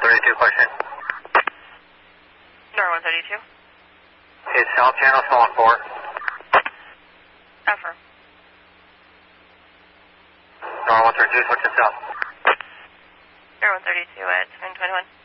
132 question. Nor 132. Is South Channel still on 4? Affirm. Nor 132, what's it south? Nor 132 at 721.